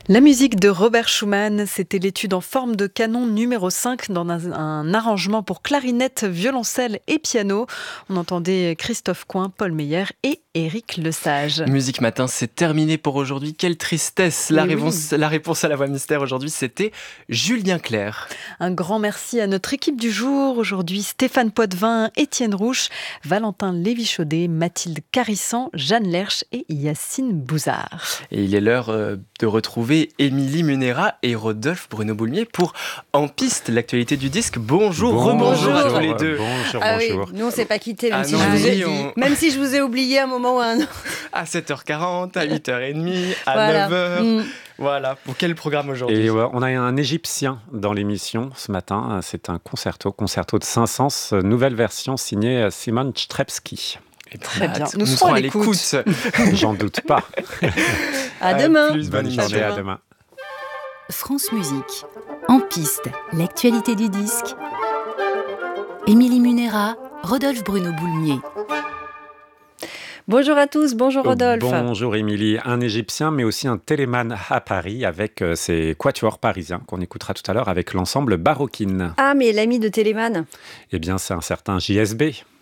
La musique de Robert Schumann, c'était l'étude en forme de canon numéro 5 dans un arrangement pour clarinette, violoncelle et piano. On entendait Christophe Coin, Paul Meyer et Éric Lesage. Musique Matin, c'est terminé pour aujourd'hui. Quelle tristesse. La réponse à la voix mystère aujourd'hui, c'était Julien Clerc. Un grand merci à notre équipe du jour. Aujourd'hui, Stéphane Poitvin, Étienne Rouche, Valentin Lévy-Chaudet, Mathilde Carissan, Jeanne Lerche et Yacine Bouzard. Et il est l'heure de retrouver Émilie Munera et Rodolphe Bruno Boulmier pour En Piste, l'actualité du disque. Rebonjour à tous les deux. Bonjour. Oui, nous on s'est pas quittés, même si je vous ai oublié un moment ou un autre. À 7h40, à 8h30, à 9h. Voilà, pour quel programme aujourd'hui ? Et on a un Égyptien dans l'émission ce matin. C'est un concerto de Saint-Saëns, nouvelle version signée Simon Trpceski. Très bien, nous serons à l'écoute. J'en doute pas. À demain. Bonne journée, à demain. France Musique, En Piste, l'actualité du disque. Émilie Munera, Rodolphe Bruno Boulmier. Bonjour à tous, bonjour Rodolphe. Bonjour Émilie, un Égyptien mais aussi un téléman à Paris avec ses quatuors parisiens qu'on écoutera tout à l'heure avec l'ensemble Baroquine. Ah mais l'ami de Téléman ? Eh bien c'est un certain JSB.